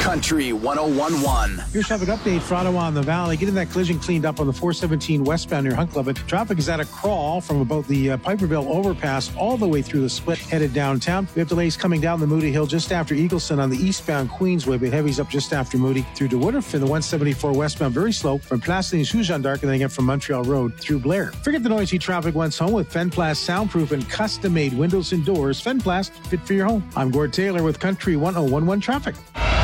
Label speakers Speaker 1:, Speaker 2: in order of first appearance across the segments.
Speaker 1: Country 101.1.
Speaker 2: Here's traffic update for Ottawa and the Valley. Getting that collision cleaned up on the 417 westbound near Hunt Club. Traffic is at a crawl from about the Piperville overpass all the way through the split headed downtown. We have delays coming down the Moody Hill just after Eagleson on the eastbound Queensway, but heavies up just after Moody through to Woodruff and the 174 westbound very slow from Place des Jean d'Arc and then again from Montreal Road through Blair. Forget the noisy traffic once home with Fenplast soundproof and custom-made windows and doors. Fenplast, fit for your home. I'm Gord Taylor with Country 101.1 Traffic.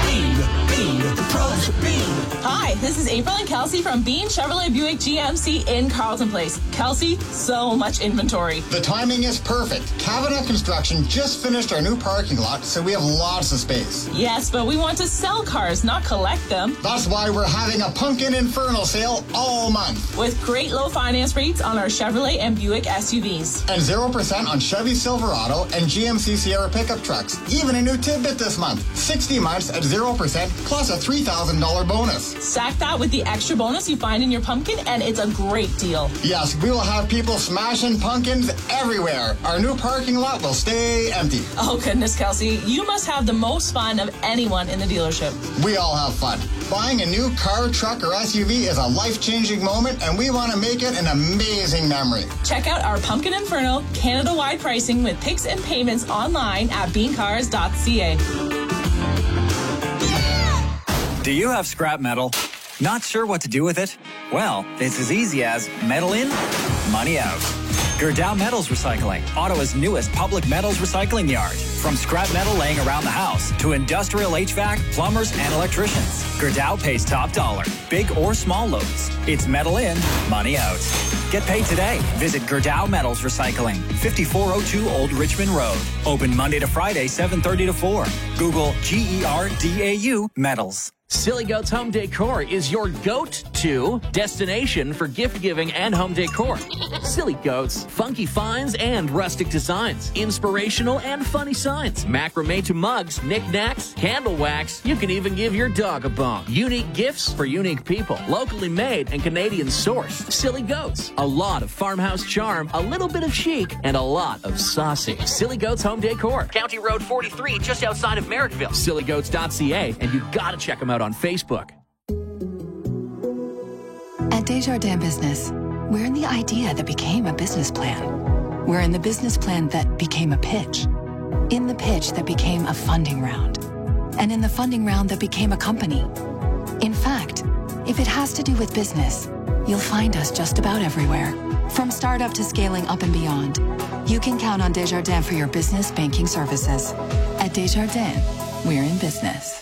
Speaker 3: Hi, this is April and Kelsey from Bean Chevrolet Buick GMC in Carleton Place. Kelsey, so much inventory.
Speaker 4: The timing is perfect. Cabinet Construction just finished our new parking lot, so we have lots of space.
Speaker 3: Yes, but we want to sell cars, not collect them.
Speaker 4: That's why we're having a Pumpkin Inferno sale all month.
Speaker 3: With great low finance rates on our Chevrolet and Buick SUVs.
Speaker 4: And 0% on Chevy Silverado and GMC Sierra pickup trucks. Even a new tidbit this month. 60 months at 0% plus a $3,000 bonus.
Speaker 3: Stack that with the extra bonus you find in your pumpkin, and it's a great deal.
Speaker 4: Yes, we will have people smashing pumpkins everywhere. Our new parking lot will stay empty.
Speaker 3: Oh, goodness, Kelsey. You must have the most fun of anyone in the dealership.
Speaker 4: We all have fun. Buying a new car, truck, or SUV is a life-changing moment, and we want to make it an amazing memory.
Speaker 3: Check out our Pumpkin Inferno Canada-wide pricing with picks and payments online at beancars.ca.
Speaker 5: Do you have scrap metal? Not sure what to do with it? Well, it's as easy as metal in, money out. Gerdau Metals Recycling, Ottawa's newest public metals recycling yard. From scrap metal laying around the house to industrial HVAC, plumbers, and electricians, Gerdau pays top dollar, big or small loads. It's metal in, money out. Get paid today. Visit Gerdau Metals Recycling, 5402 Old Richmond Road. Open Monday to Friday, 7:30 to 4. Google GERDAU Metals.
Speaker 6: Silly Goats Home Decor is your go-to destination for gift giving and home decor. Silly Goats, funky finds and rustic designs, inspirational and funny signs, macrame to mugs, knickknacks, candle wax. You can even give your dog a bone. Unique gifts for unique people, locally made and Canadian sourced. Silly Goats, a lot of farmhouse charm, a little bit of chic, and a lot of saucy. Silly Goats Home Decor, County Road 43, just outside of Merrickville. SillyGoats.ca, and you gotta check them out on Facebook.
Speaker 7: At Desjardins Business, we're in the idea that became a business plan. We're in the business plan that became a pitch. In the pitch that became a funding round. And in the funding round that became a company. In fact, if it has to do with business, you'll find us just about everywhere. From startup to scaling up and beyond, you can count on Desjardins for your business banking services. At Desjardins, we're in business.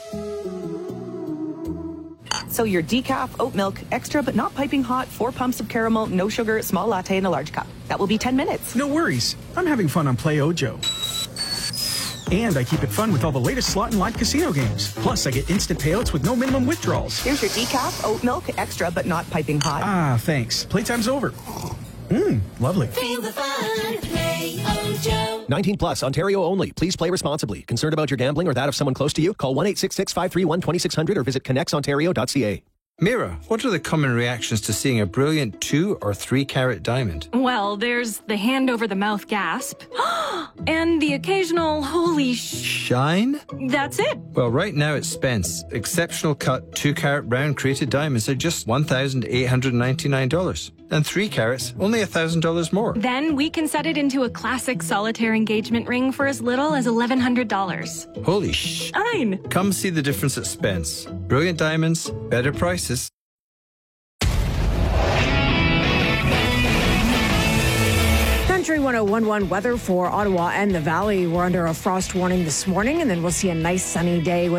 Speaker 8: So your decaf, oat milk, extra but not piping hot, 4 pumps of caramel, no sugar, small latte in a large cup. That will be 10 minutes.
Speaker 9: No worries. I'm having fun on Play Ojo. And I keep it fun with all the latest slot and live casino games. Plus, I get instant payouts with no minimum withdrawals.
Speaker 8: Here's your decaf, oat milk, extra but not piping hot.
Speaker 9: Ah, thanks. Playtime's over. Lovely.
Speaker 10: Feel the fun. Play Ojo.
Speaker 11: 19 plus, Ontario only. Please play responsibly. Concerned about your gambling or that of someone close to you? Call 1-866-531-2600 or visit connexontario.ca.
Speaker 12: Mira, what are the common reactions to seeing a brilliant 2 or 3 carat diamond?
Speaker 13: Well, there's the hand over the mouth gasp and the occasional holy
Speaker 12: shine.
Speaker 13: That's it.
Speaker 12: Well, right now at Spence, exceptional cut 2 carat round crated diamonds are just $1,899. And 3 carats, only $1,000 more.
Speaker 13: Then we can set it into a classic solitaire engagement ring for as little as $1,100.
Speaker 12: Holy shine! Come see the difference at Spence. Brilliant diamonds, better prices.
Speaker 14: Country 101.1 weather for Ottawa and the Valley. We're under a frost warning this morning, and then we'll see a nice sunny day with